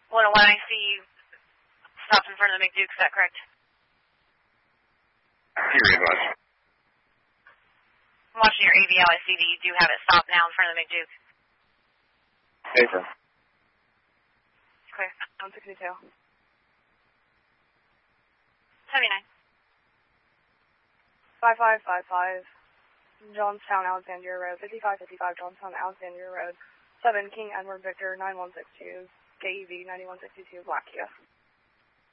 101, I see you stopped in front of the McDuke, is that correct? Period, much. I'm watching your AVL. I see that you do have it stopped now in front of the McDuke. Paper. Clear. 162. 79. 5555, Johnstown, Alexandria Road, 5555, Johnstown, Alexandria Road, 7 King Edward Victor, 9162, KEV 9162, Black Kia.